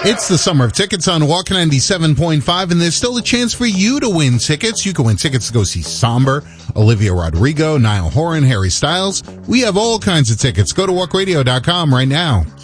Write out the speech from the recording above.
It's the summer of tickets on Walk 97.5, and there's still a chance for you to win tickets. You can win tickets to go see Somber, Olivia Rodrigo, Niall Horan, Harry Styles. We have all kinds of tickets. Go to walkradio.com right now.